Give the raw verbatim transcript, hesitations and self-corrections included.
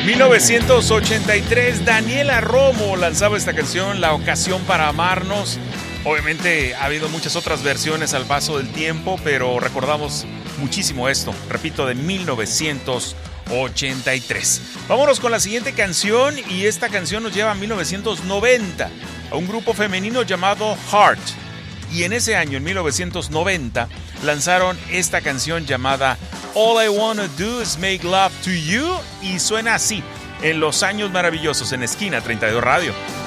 mil novecientos ochenta y tres, Daniela Romo lanzaba esta canción, La ocasión para amarnos. Obviamente ha habido muchas otras versiones al paso del tiempo, pero recordamos muchísimo esto, repito, de mil novecientos ochenta y tres. Vámonos con la siguiente canción, y esta canción nos lleva a mil novecientos noventa, a un grupo femenino llamado Heart. Y en ese año, en mil novecientos noventa, lanzaron esta canción llamada All I Wanna Do Is Make Love to You, y suena así, en Los Años Maravillosos, en Esquina treinta y dos Radio.